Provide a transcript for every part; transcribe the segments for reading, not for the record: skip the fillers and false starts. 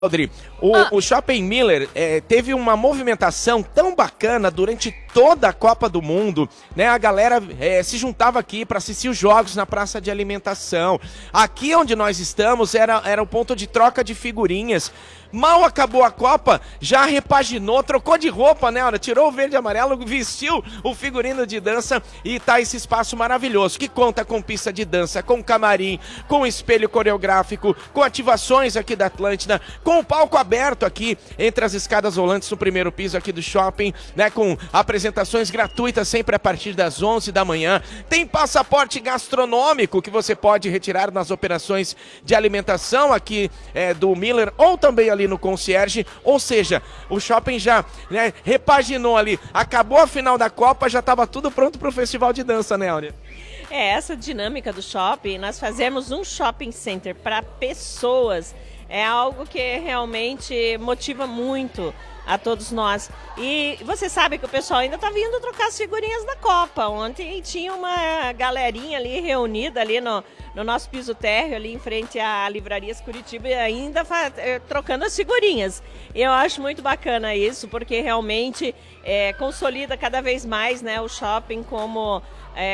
Audrey, o Shopping Miller teve uma movimentação tão bacana durante toda a Copa do Mundo, né? A galera se juntava aqui para assistir os jogos na praça de alimentação. Aqui onde nós estamos era o ponto de troca de figurinhas. Mal acabou a Copa, já repaginou, trocou de roupa, né? Tirou o verde e amarelo, vestiu o figurino de dança e tá esse espaço maravilhoso, que conta com pista de dança, com camarim, com espelho coreográfico, com ativações aqui da Atlântida, com o palco aberto aqui entre as escadas rolantes no primeiro piso aqui do shopping, né? Com apresentações gratuitas sempre a partir das 11 da manhã. Tem passaporte gastronômico que você pode retirar nas operações de alimentação aqui do Miller ou também ali no concierge, ou seja, o shopping já repaginou ali, acabou a final da Copa, já estava tudo pronto para o festival de dança, né, Áurea? Essa dinâmica do shopping, nós fazemos um shopping center para pessoas, é algo que realmente motiva muito a todos nós. E você sabe que o pessoal ainda está vindo trocar as figurinhas da Copa. Ontem tinha uma galerinha ali reunida ali no nosso piso térreo, ali em frente à Livrarias Curitiba, e ainda trocando as figurinhas. Eu acho muito bacana isso, porque realmente consolida cada vez mais, né, o shopping como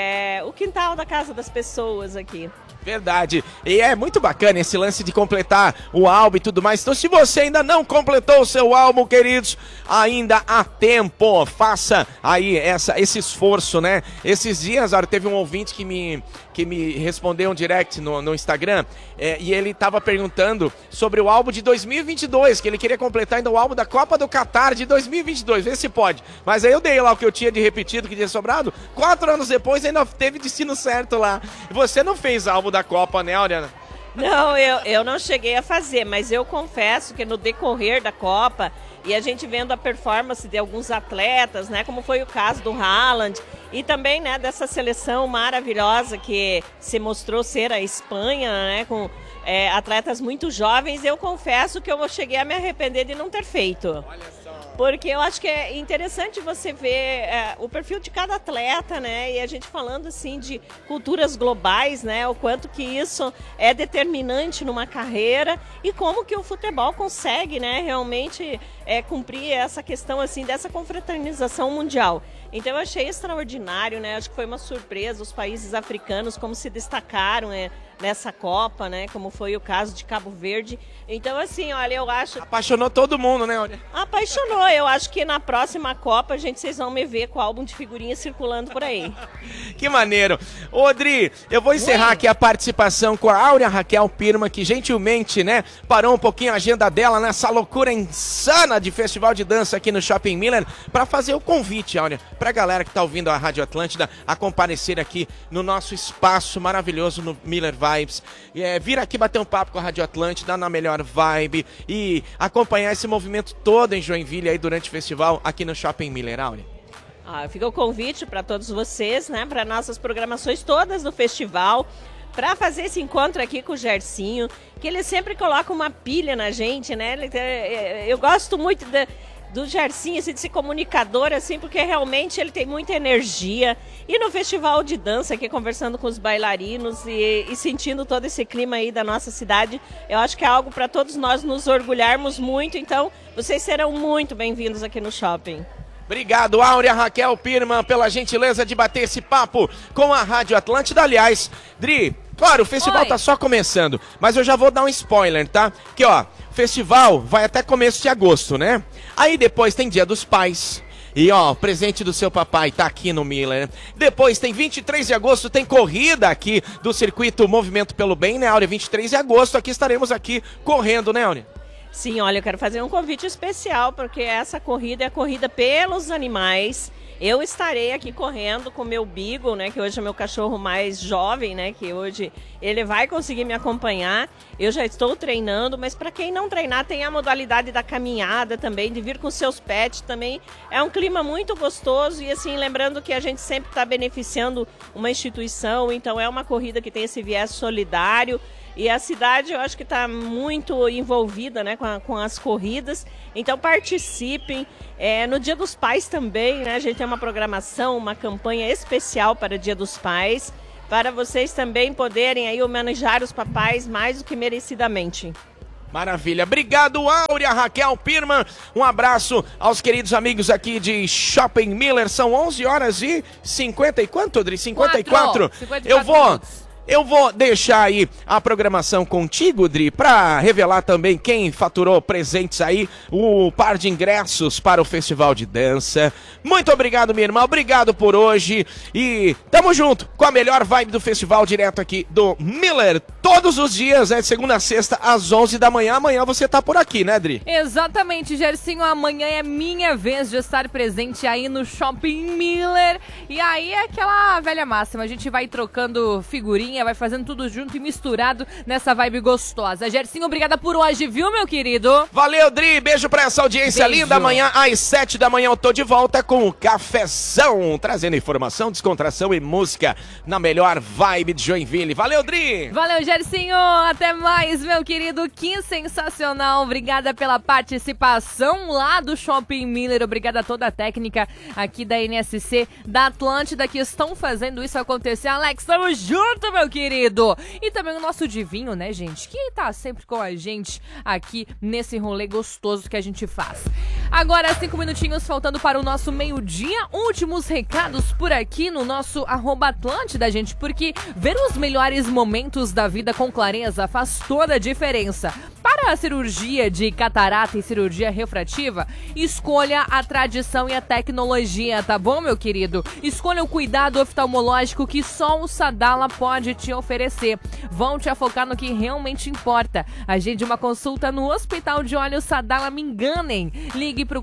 o quintal da casa das pessoas aqui. Verdade, e é muito bacana esse lance de completar o álbum e tudo mais. Então, se você ainda não completou o seu álbum, queridos, ainda há tempo, faça aí esse esforço, né? Esses dias, teve um ouvinte que me respondeu um direct no Instagram, e ele estava perguntando sobre o álbum de 2022, que ele queria completar ainda o álbum da Copa do Catar de 2022, vê se pode. Mas aí eu dei lá o que eu tinha de repetido, que tinha sobrado, 4 anos depois ainda teve destino certo lá. E você não fez álbum da Copa, né, Auriana? Não, eu não cheguei a fazer, mas eu confesso que no decorrer da Copa, e a gente vendo a performance de alguns atletas, né, como foi o caso do Haaland, e também, né, dessa seleção maravilhosa que se mostrou ser a Espanha, né, com atletas muito jovens, eu confesso que eu cheguei a me arrepender de não ter feito. Olha só. Porque eu acho que é interessante você ver o perfil de cada atleta, né? E a gente falando assim de culturas globais, né? O quanto que isso é determinante numa carreira e como que o futebol consegue, né? Realmente cumprir essa questão assim dessa confraternização mundial. Então eu achei extraordinário, né? Acho que foi uma surpresa os países africanos como se destacaram nessa Copa, né? Como foi o caso de Cabo Verde. Então assim, olha, eu acho... Apaixonou todo mundo, né, olha? Apaixonou. Eu acho que na próxima Copa, vocês vão me ver com o álbum de figurinhas circulando por aí. Que maneiro. Ô, Odri, eu vou encerrar aqui a participação com a Áurea Raquel Pirma, que gentilmente, né, parou um pouquinho a agenda dela nessa loucura insana de festival de dança aqui no Shopping Miller, para fazer o convite, Áurea, pra galera que tá ouvindo a Rádio Atlântida a comparecer aqui no nosso espaço maravilhoso no Miller Vibes. Vir aqui bater um papo com a Rádio Atlântida na melhor vibe e acompanhar esse movimento todo em Joinville aí durante o festival aqui no Shopping Miller, Áurea. Fica o convite para todos vocês, né, para nossas programações todas do festival, para fazer esse encontro aqui com o Gersinho, que ele sempre coloca uma pilha na gente, né? Eu gosto muito do Gersinho, assim, desse comunicador, assim, porque realmente ele tem muita energia. E no festival de dança, aqui conversando com os bailarinos e sentindo todo esse clima aí da nossa cidade, eu acho que é algo para todos nós nos orgulharmos muito. Então, vocês serão muito bem-vindos aqui no shopping. Obrigado, Áurea Raquel Pirma, pela gentileza de bater esse papo com a Rádio Atlântida. Aliás, Dri, claro, o festival tá só começando, mas eu já vou dar um spoiler, tá? Que, ó, o festival vai até começo de agosto, né? Aí depois tem Dia dos Pais. E, ó, presente do seu papai tá aqui no Miller. Depois tem 23 de agosto, tem corrida aqui do circuito Movimento pelo Bem, né, Áurea? 23 de agosto, aqui estaremos aqui correndo, né, Áurea? Sim, olha, eu quero fazer um convite especial, porque essa corrida é a corrida pelos animais. Eu estarei aqui correndo com o meu Beagle, né, que hoje é meu cachorro mais jovem, né, que hoje ele vai conseguir me acompanhar. Eu já estou treinando, mas para quem não treinar, tem a modalidade da caminhada também, de vir com seus pets também. É um clima muito gostoso e assim, lembrando que a gente sempre está beneficiando uma instituição, então é uma corrida que tem esse viés solidário. E a cidade, eu acho que está muito envolvida, né, com as corridas. Então participem. No Dia dos Pais também, né, a gente tem uma programação, uma campanha especial para o Dia dos Pais, para vocês também poderem aí homenagear os papais mais do que merecidamente. Maravilha. Obrigado, Áurea, Raquel Pirman. Um abraço aos queridos amigos aqui de Shopping Miller. São 11 horas e 50 e quanto, Adri? 54. 54 Eu vou deixar aí a programação contigo, Dri, para revelar também quem faturou presentes aí, o par de ingressos para o Festival de Dança. Muito obrigado, minha irmã, obrigado por hoje e tamo junto com a melhor vibe do festival direto aqui do Miller. Todos os dias, segunda a sexta, às 11 da manhã. Amanhã você tá por aqui, né, Dri? Exatamente, Gersinho. Amanhã é minha vez de estar presente aí no Shopping Miller. E aí é aquela velha máxima, a gente vai trocando figurinha, vai fazendo tudo junto e misturado nessa vibe gostosa. Gersinho, obrigada por hoje, viu, meu querido? Valeu, Dri. Beijo pra essa audiência linda. Amanhã, às 7 da manhã, eu tô de volta com o Cafezão, trazendo informação, descontração e música na melhor vibe de Joinville. Valeu, Dri. Valeu, Gersinho. Até mais, meu querido. Que sensacional. Obrigada pela participação lá do Shopping Miller. Obrigada a toda a técnica aqui da NSC, da Atlântida, que estão fazendo isso acontecer. Alex, tamo junto, meu querido. E também o nosso Divinho, né, gente? Que tá sempre com a gente aqui nesse rolê gostoso que a gente faz. Agora, 5 minutinhos faltando para o nosso meio-dia. Últimos recados por aqui no nosso @Atlântida, gente, porque ver os melhores momentos da vida com clareza faz toda a diferença. Para a cirurgia de catarata e cirurgia refrativa, escolha a tradição e a tecnologia, tá bom, meu querido? Escolha o cuidado oftalmológico que só o Sadala pode te oferecer. Vão te focar no que realmente importa. Agende uma consulta no Hospital de Olhos Sadala, me enganem. Ligue pro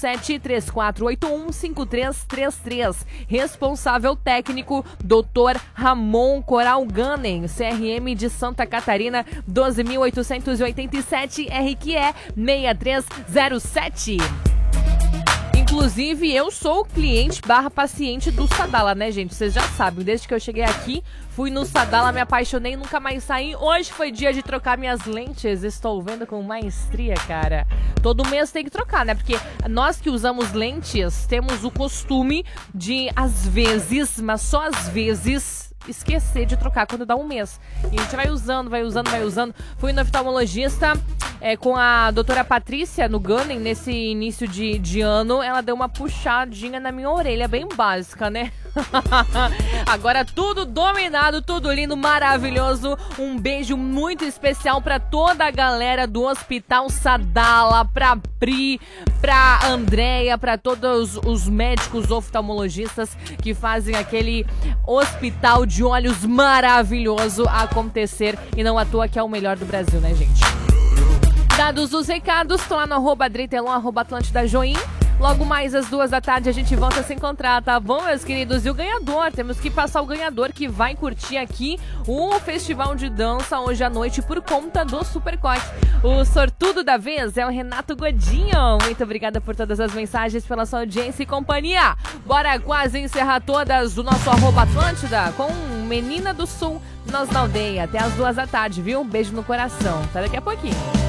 4734815333. Responsável técnico, Dr. Ramon Coral Ganem, CRM de Santa Catarina, 12.887, RQE 6307. Inclusive, eu sou cliente / paciente do Sadala, né, gente? Vocês já sabem, desde que eu cheguei aqui, fui no Sadala, me apaixonei, nunca mais saí. Hoje foi dia de trocar minhas lentes, estou vendo com maestria, cara. Todo mês tem que trocar, né? Porque nós que usamos lentes, temos o costume de, às vezes, mas só às vezes, esquecer de trocar quando dá um mês. E a gente vai usando. Fui no oftalmologista com a doutora Patrícia no Ganem, nesse início de ano. Ela deu uma puxadinha na minha orelha, bem básica, né? Agora tudo dominado, tudo lindo, maravilhoso. Um beijo muito especial pra toda a galera do Hospital Sadala, pra Pri, pra Andréia, pra todos os médicos oftalmologistas que fazem aquele hospital de olhos maravilhoso acontecer. E não à toa que é o melhor do Brasil, né, gente? Dados os recados, tô lá no @Dritelon, @Atlântida Join. Logo mais às 2 da tarde a gente volta a se encontrar, tá bom, meus queridos? E o ganhador, temos que passar o ganhador que vai curtir aqui o festival de dança hoje à noite por conta do Supercoque. O sortudo da vez é o Renato Godinho. Muito obrigada por todas as mensagens, pela sua audiência e companhia. Bora quase encerrar todas do nosso @Atlântida com Menina do Sul, Nós na Aldeia. Até às 2 da tarde, viu? Um beijo no coração. Até daqui a pouquinho.